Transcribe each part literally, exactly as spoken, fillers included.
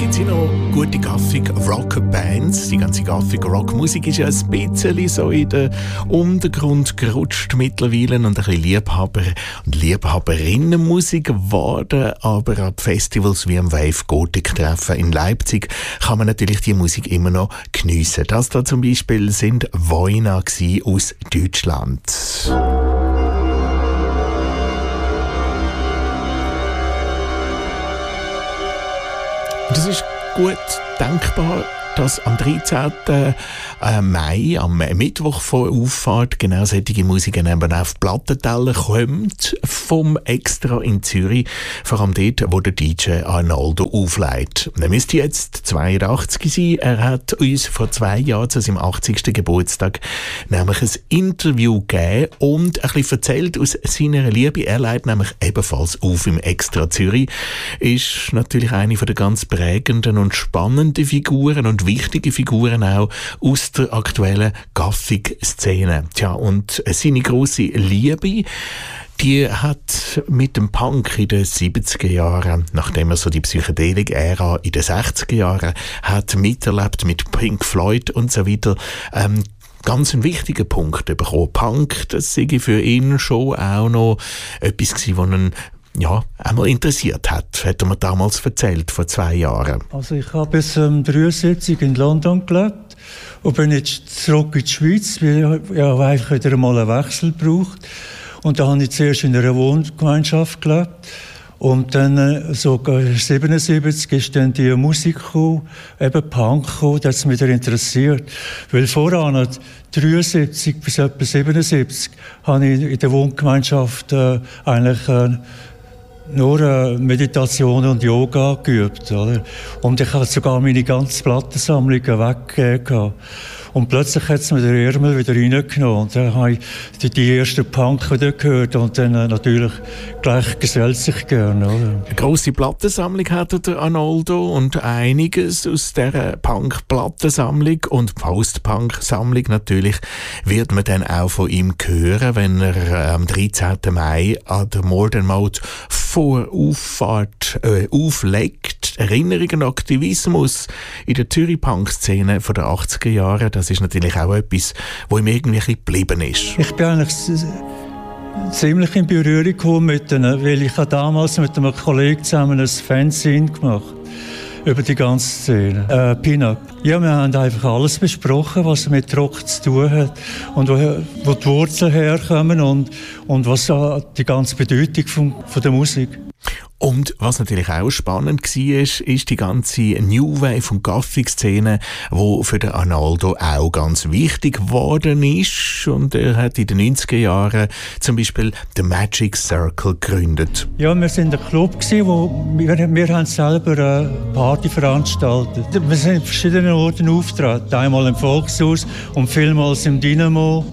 gibt es ja noch gute Gothic-Rock-Bands. Die ganze Gothic-Rock-Musik ist ja ein bisschen so in den Untergrund gerutscht mittlerweile und ein bisschen Liebhaber- und Liebhaberinnenmusik geworden. Aber ab Festivals wie am Wave Gothic-Treffen in Leipzig kann man natürlich die Musik immer noch geniessen. Das da zum Beispiel sind Voina aus Deutschland. Das ist gut denkbar, dass am dreizehnten Mai, am Mittwoch vor Auffahrt, genau solche Musik eben auf Plattenteller kommt, vom Extra in Zürich, vor allem dort, wo der D J Arnoldo auflegt. Er müsste jetzt zweiundachtzig sein. Er hat uns vor zwei Jahren zu seinem achtzigsten Geburtstag nämlich ein Interview gegeben und ein bisschen erzählt aus seiner Liebe. Er legt nämlich ebenfalls auf im Extra Zürich. Ist natürlich eine der ganz prägenden und spannenden Figuren und wichtige Figuren auch aus der aktuellen Gothic-Szene. Tja, und seine grosse Liebe, die hat mit dem Punk in den siebziger Jahren, nachdem er so die Psychedelik-Ära in den sechziger Jahren hat miterlebt mit Pink Floyd und so weiter, ähm, ganz einen wichtigen Punkt bekommen. Punk, das sei für ihn schon auch noch etwas gewesen, was ihn ja, einmal interessiert hat, hat er mir damals erzählt, vor zwei Jahren. Also ich habe bis ähm, dreiundsiebzig in London gelebt und bin jetzt zurück in die Schweiz, weil ich ja, einfach wieder einmal einen Wechsel braucht. Und da habe ich zuerst in einer Wohngemeinschaft gelebt. Und dann, äh, so siebenundsiebzig ist dann die Musik gekommen, eben Punk gekommen, das hat mich wieder interessiert. Weil voran, dreiundsiebzig bis etwa siebenundsiebzig, habe ich in der Wohngemeinschaft äh, eigentlich äh, nur äh, Meditation und Yoga geübt. Oder? Und ich habe sogar meine ganze Plattensammlung weggegeben. Und plötzlich hat es mir den Ärmel wieder reingenommen. Und dann habe ich die, die ersten Punk wieder gehört. Und dann äh, natürlich gleich gesellt sich gerne. Oder? Eine grosse Plattensammlung hat der Arnoldo und einiges aus dieser Punk-Plattensammlung und Post-Punk-Sammlung natürlich wird man dann auch von ihm hören, wenn er äh, am dreizehnten Mai an der Modern Mode vor Auffahrt äh, auflegt. Erinnerungen und Aktivismus in der Zürich-Punk-Szene von den achtziger Jahren, das ist natürlich auch etwas, was ihm irgendwie ein bisschen geblieben ist. Ich bin eigentlich ziemlich in Berührung gekommen mit denen, weil ich habe damals mit einem Kollegen zusammen ein Fanzine gemacht über die ganze Szene. Äh, Pin-Up. Ja, wir haben einfach alles besprochen, was mit Rock zu tun hat und wo, wo die Wurzeln herkommen und, und was die ganze Bedeutung von, von der Musik. Und was natürlich auch spannend war, ist, ist die ganze New Wave und Gothic-Szene, die für den Arnoldo auch ganz wichtig geworden ist. Und er hat in den neunziger Jahren zum Beispiel den Magic Circle gegründet. Ja, wir waren ein Club, wo wir, wir haben selber eine Party veranstaltet. Wir sind in verschiedenen Orten aufgetreten. Einmal im Volkshaus und vielmals im Dynamo.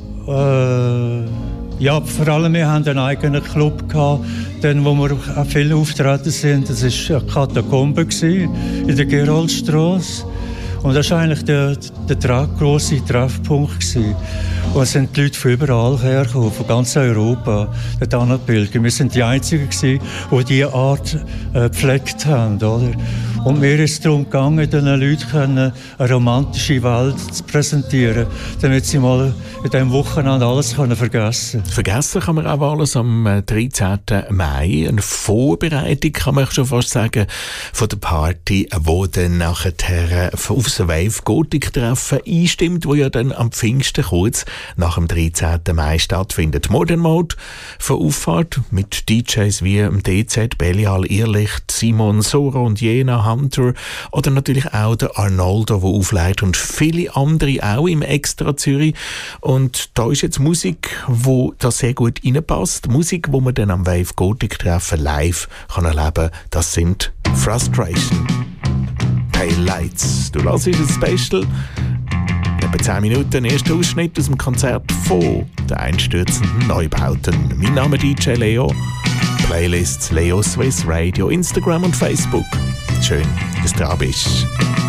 Äh Ja, vor allem, wir hatten einen eigenen Club gehabt, dann, wo wir auch viel auftreten sind. Das war eine Katakombe in der Geroldstrasse. Und das war eigentlich der, der, der grosse Treffpunkt gewesen. Und es sind die Leute von überall hergekommen, von ganz Europa, dort angebildet. Wir waren die Einzigen, die diese Art äh, gepflegt haben. Oder? Und mir ist es darum gegangen, den Leuten eine romantische Welt zu präsentieren, damit sie mal in diesem Wochenende alles vergessen können. Vergessen kann man auch alles am dreizehnten Mai. Eine Vorbereitung, kann man schon fast sagen, von der Party, die dann nachher aufs Wave Gothic Treffen einstimmt, wo ja dann am Pfingsten kurz nach dem dreizehnten Mai stattfindet. Modern Mode von Auffahrt mit D Js wie D Z, Belial, Irrlicht, Simon, Soro und Jena, Hunter oder natürlich auch der Arnoldo, der auflegt und viele andere auch im Extra Zürich. Und da ist jetzt Musik, wo da sehr gut reinpasst. Musik, wo man dann am Wave Gothic Treffen live kann erleben. Das sind Frustration. Pale Lights. Du hörst das Special. In etwa zehn Minuten erster Ausschnitt aus dem Konzert von den einstürzenden Neubauten. Mein Name ist D J Leo. Playlists Leo Swiss Radio, Instagram und Facebook. Schön, dass du da bist.